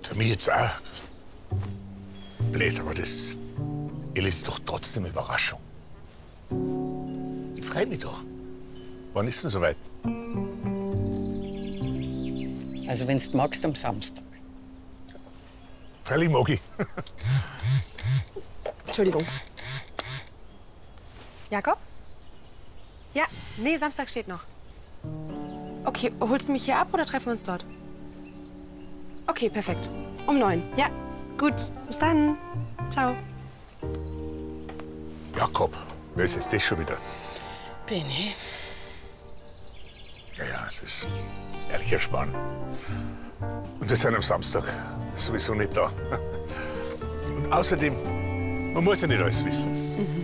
Für mich jetzt auch. Blöd, aber das ist doch trotzdem eine Überraschung. Ich freue mich doch. Wann ist denn soweit? Also, wenn du magst, am Samstag. Freilich mag ich. Entschuldigung. Jakob? Ja, nee, Samstag steht noch. Okay, holst du mich hier ab oder treffen wir uns dort? Okay, perfekt. Um 9. Ja, gut. Bis dann. Ciao. Jakob, wer ist jetzt das schon wieder? Benni. Ja, es ist ehrlicher Spannend. Und wir sind am Samstag. Ist sowieso nicht da. Und außerdem, man muss ja nicht alles wissen.